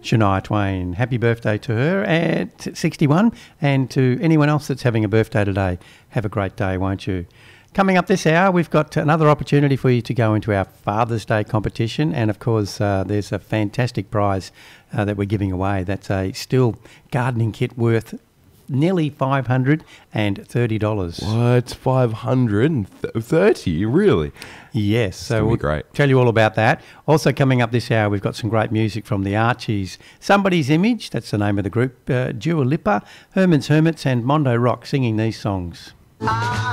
Shania Twain. Happy birthday to her at 61, and to anyone else that's having a birthday today. Have a great day, won't you? Coming up this hour, we've got another opportunity for you to go into our Father's Day competition, and of course there's a fantastic prize that we're giving away. That's a Stihl gardening kit worth nearly $530. What? $530? Really? Yes. So we'll great. Tell you all about that. Also coming up this hour, we've got some great music from the Archies. Somebody's Image, that's the name of the group. Dua Lipa, Herman's Hermits and Mondo Rock singing these songs.